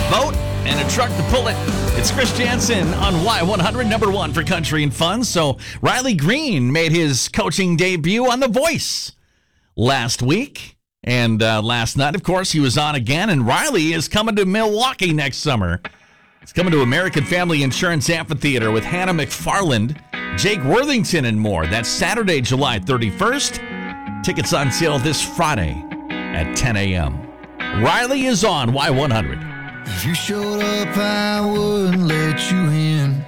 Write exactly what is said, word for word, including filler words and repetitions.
boat and a truck to pull it. It's Chris Jansen on Y one hundred, number one for country and fun. So Riley Green made his coaching debut on The Voice last week. And uh, last night, of course, he was on again. And Riley is coming to Milwaukee next summer. He's coming to American Family Insurance Amphitheater with Hannah McFarland, Jake Worthington, and more. That's Saturday, July thirty-first. Tickets on sale this Friday at ten a.m. Riley is on Y one hundred. If you showed up, I wouldn't let you in.